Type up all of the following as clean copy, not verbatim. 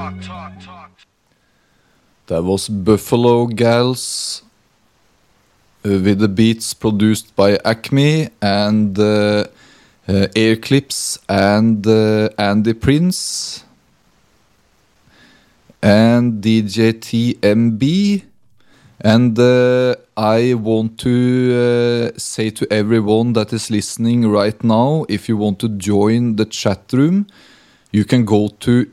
That was Buffalo Gals with the beats produced by Acme and Air Clips and Andy Prince and DJ TMB. And I want to say to everyone that is listening right now, if you want to join the chat room, you can go to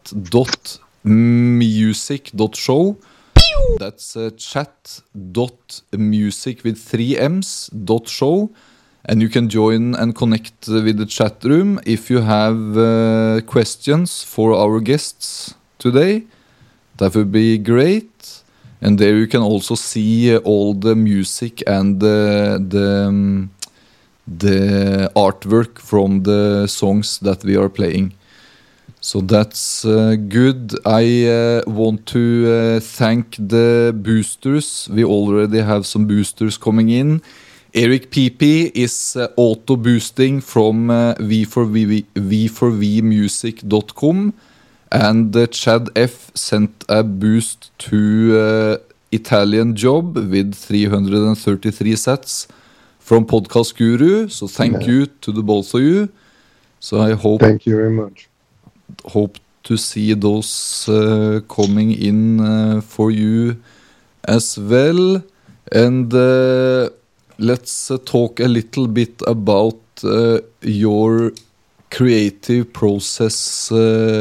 chat.music.show. That's chat.music with 3 M's .show. And you can join and connect with the chat room if you have questions for our guests today. That would be great. And there you can also see all the music and the artwork from the songs that we are playing. So that's good. I want to thank the boosters. We already have some boosters coming in. Eric PP is auto-boosting from v4vmusic.com. And Chad F sent a boost to Italian Job with 333 sets from Podcast Guru. So thank you to the both of you. So I hope... Thank you very much. Hope to see those coming in for you as well. And let's talk a little bit about your creative process.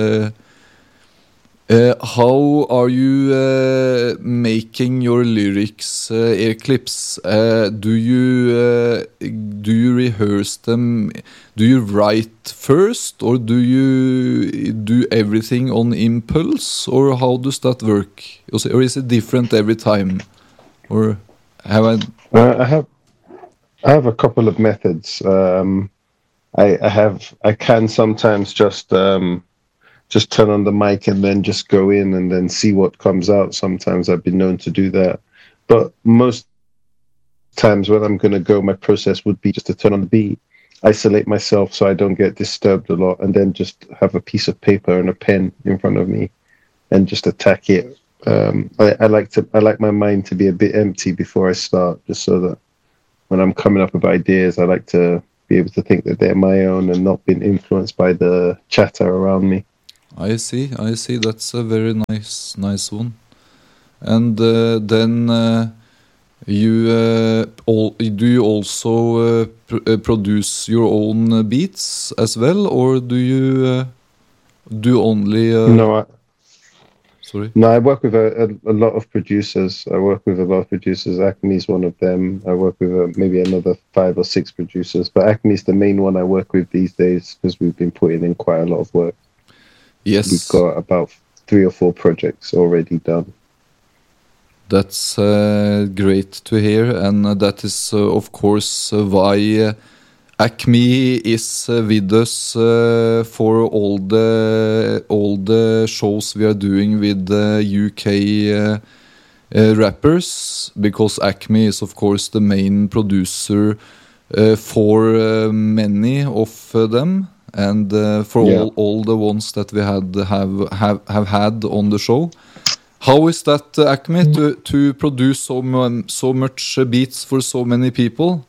How are you making your lyrics, Air Clips? Do you rehearse them? Do you write first, or do you do everything on impulse, or how does that work? Or is it different every time? Or have I have a couple of methods. I can sometimes just turn on the mic and then just go in and then see what comes out. Sometimes I've been known to do that. But most times when I'm going to go, my process would be just to turn on the beat, isolate myself so I don't get disturbed a lot, and then just have a piece of paper and a pen in front of me and just attack it. I like my mind to be a bit empty before I start, just so that when I'm coming up with ideas, I like to be able to think that they're my own and not being influenced by the chatter around me. I see. That's a very nice one. And then do you also produce your own beats as well, or do you do only? No, I work with a lot of producers. Acme is one of them. I work with maybe another 5 or 6 producers, but Acme is the main one I work with these days because we've been putting in quite a lot of work. Yes. We've got about 3 or 4 projects already done. That's great to hear, and that is, of course, why Acme is with us for all the shows we are doing with the UK rappers, because Acme is, of course, the main producer for many of them. And for all the ones that we have had on the show. How is that, Acme, to produce so much beats for so many people?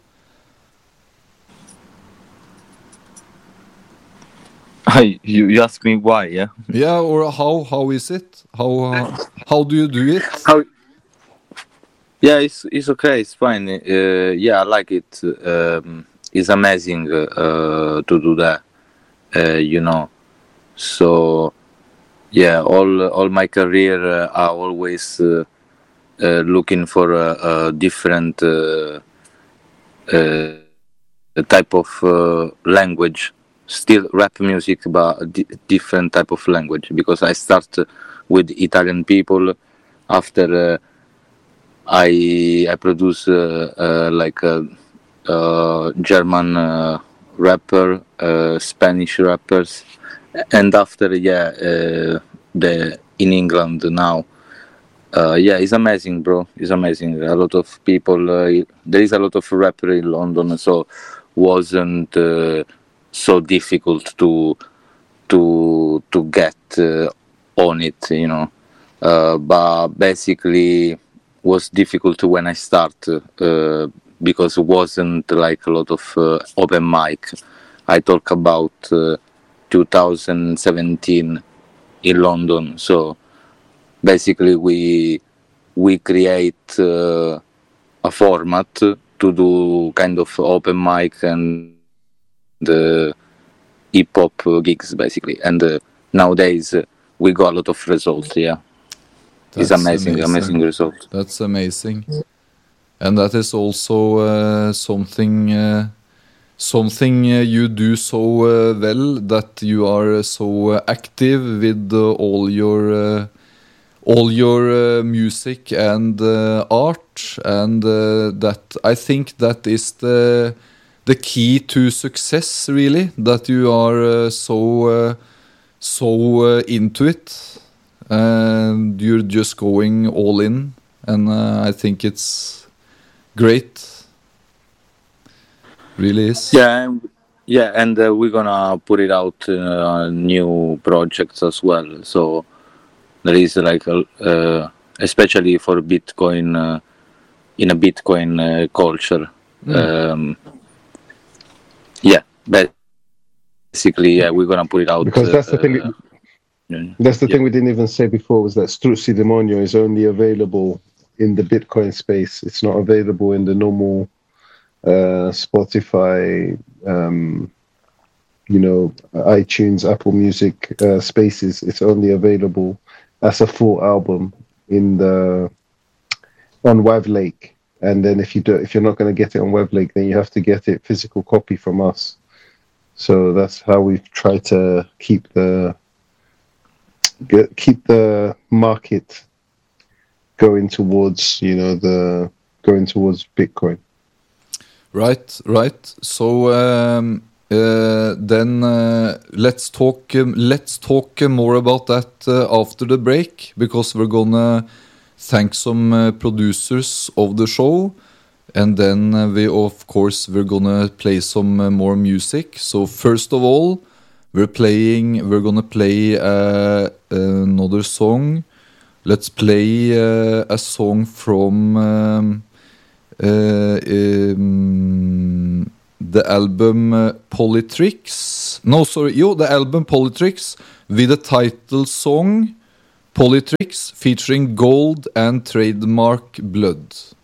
You ask me why, yeah? Yeah, or how is it? How do you do it? Yeah, it's okay, it's fine. Yeah, I like it. It's amazing to do that. So yeah, all my career I always looking for a different type of language, still rap music, but different type of language, because I start with Italian people. After I produce like a German rapper, Spanish rappers, and after in England now. It's amazing, bro. It's amazing. A lot of people. There is a lot of rapper in London, so wasn't so difficult to get on it, but basically was difficult when I start because it wasn't like a lot of open mic. I talk about 2017 in London. So basically we create a format to do kind of open mic and the hip hop gigs basically. And nowadays we got a lot of results. Yeah, it's amazing result. That's amazing, and that is also something you do so well, that you are so active with all your music and art, and that I think that is the key to success, really, that you are so into it, and you're just going all in, and I think it's great. Really is. Yeah, and we're gonna put it out new projects as well. So there is like especially for Bitcoin in a Bitcoin culture. Yeah, basically, yeah, we're gonna put it out because that's the thing. That's the thing we didn't even say before, was that Struzzi Demonio is only available in the Bitcoin space. It's not available in the normal Spotify, iTunes, Apple Music spaces. It's only available as a full album on Wavlake. And then if you're not going to get it on Wavlake, then you have to get it physical copy from us. So that's how we've tried to keep the market going towards Bitcoin. Right. So then let's talk more about that after the break, because we're gonna thank some producers of the show, and then we're gonna play some more music. So first of all, we're gonna play another song. Let's play a song from the album Polytrix. The album Polytrix, with the title song Polytrix featuring Gold and Trademark Blood.